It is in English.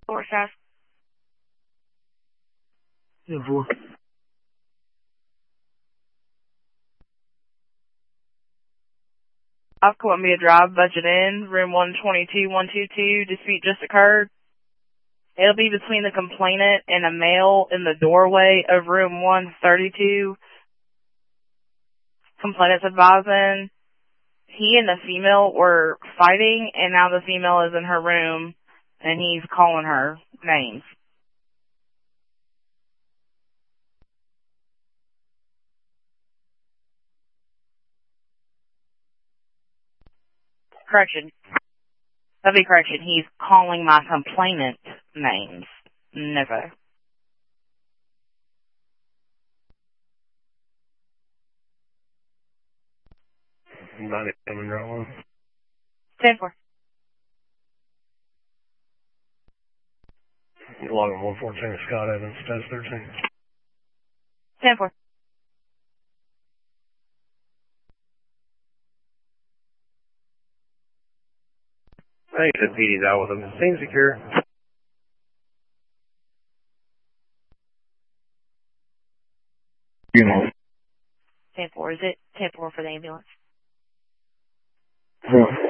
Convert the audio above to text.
4 staff. Yeah, 4. Off Columbia Drive, Budget Inn, room 122-122, dispute just occurred. It'll be between the complainant and a male in the doorway of room 132. Complainant's advising he and the female were fighting, and now the female is in her room, and he's calling her names. Correction. That'd be correction. He's calling my complainant names. Never. Not coming right one. 10-4. Logging 114 Scott Evans, status 13. 10-4. I think the PD's out with him. Scene secure. 10-4. Is it 10-4 for the ambulance? Yeah.